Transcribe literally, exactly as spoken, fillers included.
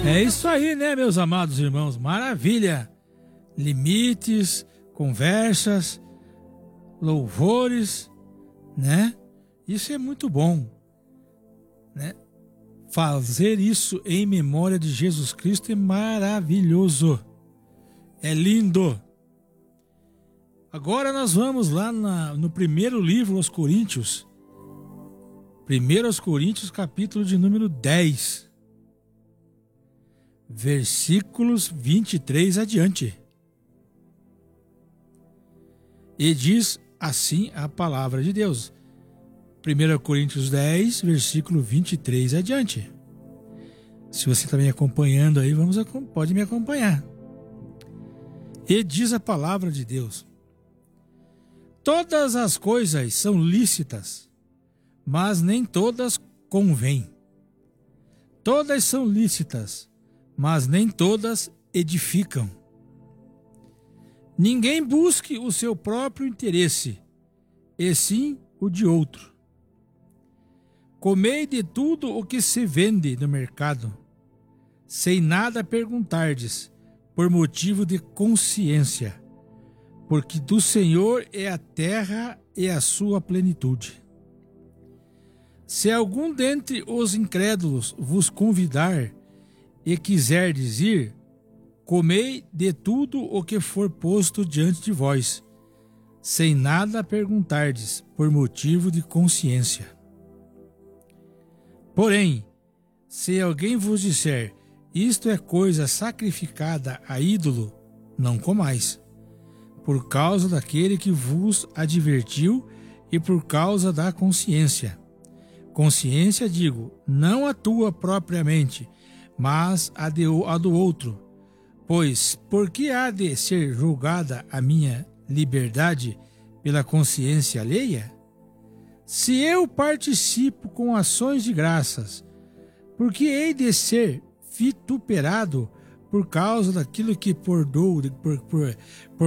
É isso aí, né, meus amados irmãos? Maravilha! Limites, conversas, louvores, né? Isso é muito bom, né? Fazer isso em memória de Jesus Cristo é maravilhoso. É lindo. Agora nós vamos lá na, no primeiro livro aos Coríntios. Primeiro aos Coríntios, capítulo de número dez. Versículos vinte e três adiante. E diz assim a palavra de Deus. primeiro Coríntios dez, versículo vinte e três adiante. Se você está me acompanhando aí, vamos, pode me acompanhar. E diz a palavra de Deus: todas as coisas são lícitas, mas nem todas convêm. Todas são lícitas, mas nem todas edificam. Ninguém busque o seu próprio interesse, e sim o de outro. Comei de tudo o que se vende no mercado, sem nada perguntardes, por motivo de consciência, porque do Senhor é a terra e a sua plenitude. Se algum dentre os incrédulos vos convidar e quiserdes ir, comei de tudo o que for posto diante de vós, sem nada perguntardes, por motivo de consciência. Porém, se alguém vos disser, isto é coisa sacrificada a ídolo, não comais, por causa daquele que vos advertiu e por causa da consciência. Consciência, digo, não a tua propriamente, mas a, de, a do outro. Pois, por que há de ser julgada a minha liberdade pela consciência alheia? Se eu participo com ações de graças, por que hei de ser vituperado por causa daquilo que por dou, por, por, por